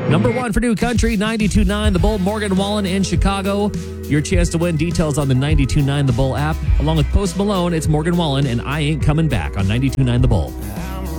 Number one for New Country, 92.9 The Bull, Morgan Wallen in Chicago. Your chance to win, details on the 92.9 The Bull app. Along with Post Malone, it's Morgan Wallen and I Ain't Coming Back on 92.9 The Bull.